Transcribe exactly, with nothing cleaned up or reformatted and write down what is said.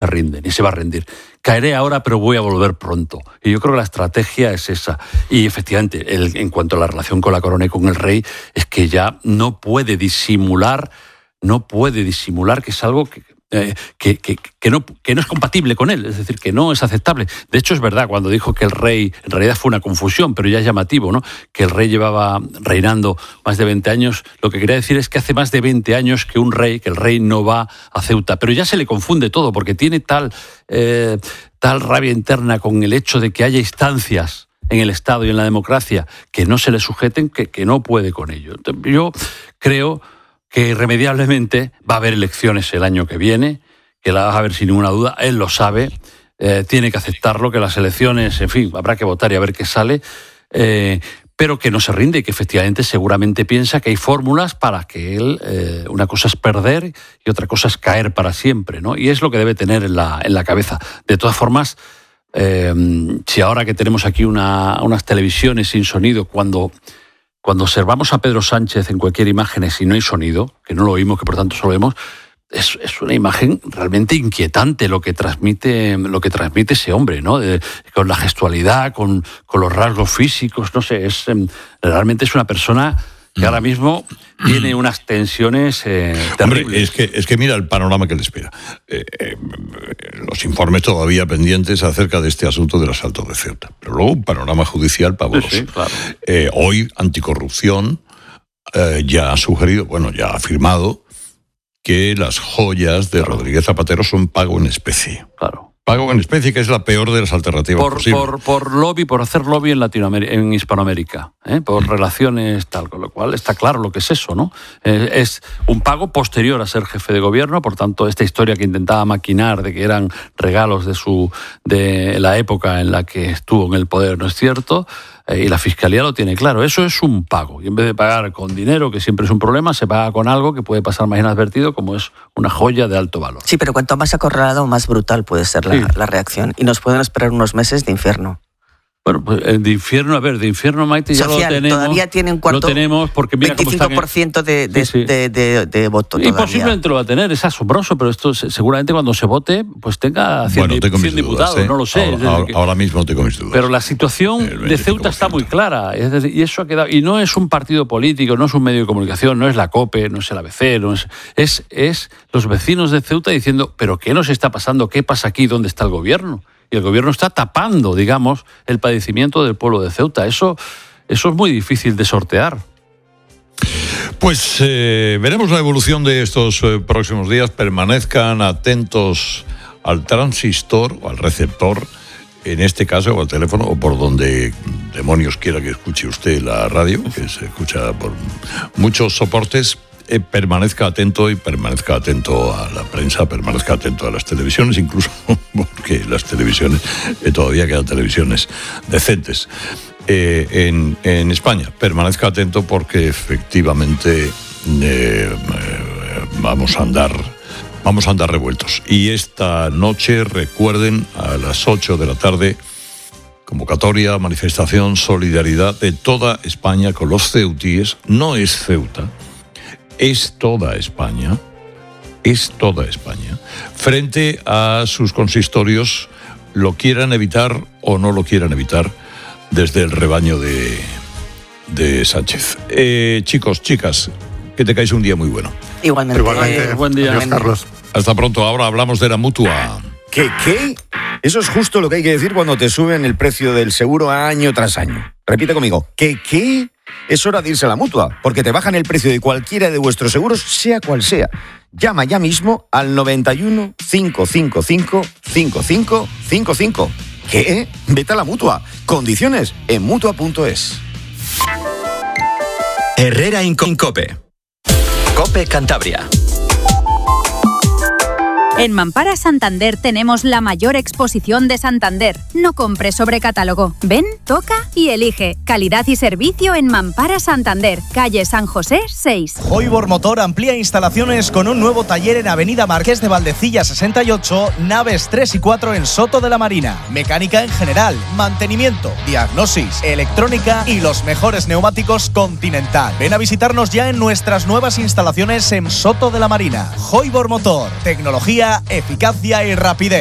rinde, ni se va a rendir. Caeré ahora, pero voy a volver pronto. Y yo creo que la estrategia es esa. Y efectivamente, el, en cuanto a la relación con la corona y con el rey, es que ya no puede disimular, no puede disimular que es algo que... Eh, que, que, que, no, que no es compatible con él, es decir, que no es aceptable. De hecho, es verdad, cuando dijo que el rey, en realidad fue una confusión, pero ya es llamativo, ¿no? Que el rey llevaba reinando más de veinte años, lo que quería decir es que hace más de veinte años que un rey, que el rey no va a Ceuta, pero ya se le confunde todo, porque tiene tal, eh, tal rabia interna con el hecho de que haya instancias en el Estado y en la democracia que no se le sujeten, que, que no puede con ello. Yo creo que irremediablemente va a haber elecciones el año que viene, que la va a haber sin ninguna duda, él lo sabe, eh, tiene que aceptarlo, que las elecciones, en fin, habrá que votar y a ver qué sale, eh, pero que no se rinde y que efectivamente seguramente piensa que hay fórmulas para que él, eh, una cosa es perder y otra cosa es caer para siempre, ¿no? Y es lo que debe tener en la, en la cabeza. De todas formas, eh, si ahora que tenemos aquí una, unas televisiones sin sonido, cuando... Cuando observamos a Pedro Sánchez en cualquier imagen y no hay sonido, que no lo oímos, que por tanto solo vemos, es, es una imagen realmente inquietante lo que transmite, lo que transmite ese hombre, ¿no? De, con la gestualidad, con, con los rasgos físicos, no sé, es realmente es una persona que ahora mismo tiene unas tensiones eh, terribles. Hombre, es que, es que mira el panorama que le espera. Eh, eh, los informes todavía pendientes acerca de este asunto del asalto de Ceuta. Pero luego un panorama judicial pavoroso. Sí, sí, claro. eh, hoy, Anticorrupción eh, ya ha sugerido, bueno, ya ha afirmado que las joyas de claro. Rodríguez Zapatero son pago en especie. Claro. Pago en especie, que es la peor de las alternativas por, posibles. Por, por lobby, por hacer lobby en Latinoamérica, en Hispanoamérica, ¿eh? por mm. relaciones tal, con lo cual está claro lo que es eso, ¿no? Eh, es un pago posterior a ser jefe de gobierno, por tanto, esta historia que intentaba maquinar de que eran regalos de su de la época en la que estuvo en el poder no es cierto, eh, y la Fiscalía lo tiene claro, eso es un pago, y en vez de pagar con dinero, que siempre es un problema, se paga con algo que puede pasar más inadvertido, como es una joya de alto valor. Sí, pero cuanto más acorralado, más brutal puede ser la, sí. la reacción, y nos pueden esperar unos meses de infierno. Bueno, pues de infierno, a ver, de infierno, Maite, ya Social, lo tenemos. Todavía tiene un cuarto, lo tenemos porque mira veinticinco por ciento de, de, sí, sí. de, de, de voto todavía. Y posiblemente lo va a tener, es asombroso, pero esto seguramente cuando se vote, pues tenga cien, bueno, cien diputados, dudas, ¿eh? no lo sé. Ahora, ahora, que... ahora mismo tengo mis dudas. Pero la situación de Ceuta está muy clara, es decir, y eso ha quedado, y no es un partido político, no es un medio de comunicación, no es la COPE, no es el A B C, no es, es, es los vecinos de Ceuta diciendo, ¿pero qué nos está pasando? ¿Qué pasa aquí? ¿Dónde está el gobierno? Y el gobierno está tapando, digamos, el padecimiento del pueblo de Ceuta. Eso, eso es muy difícil de sortear. Pues eh, veremos la evolución de estos eh, próximos días. Permanezcan atentos al transistor o al receptor, en este caso, o al teléfono, o por donde demonios quiera que escuche usted la radio, que se escucha por muchos soportes. Eh, permanezca atento y permanezca atento a la prensa, permanezca atento a las televisiones, incluso porque las televisiones, eh, todavía quedan televisiones decentes eh, en, en España. Permanezca atento porque efectivamente eh, eh, vamos a andar vamos a andar revueltos. Y esta noche, recuerden, a las ocho de la tarde, convocatoria, manifestación, solidaridad de toda España con los ceutíes. No es Ceuta, es toda España, es toda España, frente a sus consistorios, lo quieran evitar o no lo quieran evitar, desde el rebaño de, de Sánchez. Eh, chicos, chicas, que tengáis un día muy bueno. Igualmente. Igualmente. Eh, buen día. Adiós, Carlos. Hasta pronto. Ahora hablamos de la Mutua. ¿Qué, qué? Eso es justo lo que hay que decir cuando te suben el precio del seguro año tras año. Repite conmigo. ¿Qué, qué? Es hora de irse a la Mutua, porque te bajan el precio de cualquiera de vuestros seguros, sea cual sea. Llama ya mismo al noventa y uno, cinco cinco cinco, cinco cinco cinco cinco. ¿Qué? Vete a la Mutua. Condiciones en Mutua punto es. Herrera en COPE. COPE Cantabria. En Mampara Santander tenemos la mayor exposición de Santander. No compres sobre catálogo. Ven, toca y elige. Calidad y servicio en Mampara Santander, calle San José seis. Hoibor Motor amplía instalaciones con un nuevo taller en Avenida Marqués de Valdecilla sesenta y ocho, naves tres y cuatro en Soto de la Marina. Mecánica en general, mantenimiento, diagnosis, electrónica y los mejores neumáticos Continental. Ven a visitarnos ya en nuestras nuevas instalaciones en Soto de la Marina. Hoibor Motor, tecnología, eficacia y rapidez.